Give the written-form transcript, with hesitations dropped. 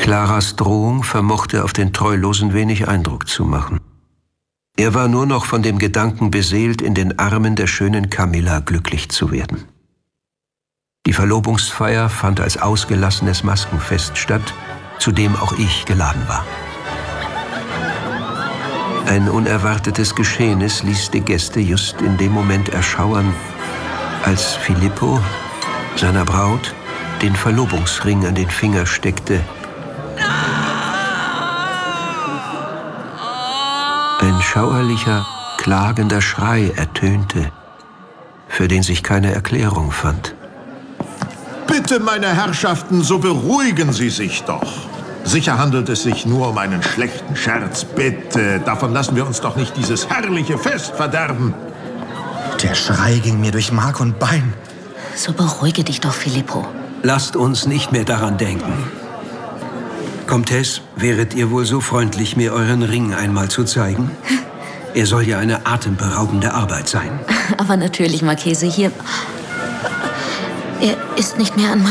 Claras Drohung vermochte auf den Treulosen wenig Eindruck zu machen. Er war nur noch von dem Gedanken beseelt, in den Armen der schönen Camilla glücklich zu werden. Die Verlobungsfeier fand als ausgelassenes Maskenfest statt, zu dem auch ich geladen war. Ein unerwartetes Geschehnis ließ die Gäste just in dem Moment erschauern, als Filippo seiner Braut den Verlobungsring an den Finger steckte. Ein schauerlicher, klagender Schrei ertönte, für den sich keine Erklärung fand. Bitte, meine Herrschaften, so beruhigen Sie sich doch. Sicher handelt es sich nur um einen schlechten Scherz. Bitte, davon lassen wir uns doch nicht dieses herrliche Fest verderben. Der Schrei ging mir durch Mark und Bein. So beruhige dich doch, Filippo. Lasst uns nicht mehr daran denken. Comtesse, wäret ihr wohl so freundlich, mir euren Ring einmal zu zeigen? Er soll ja eine atemberaubende Arbeit sein. Aber natürlich, Marchese, hier... Er ist nicht mehr an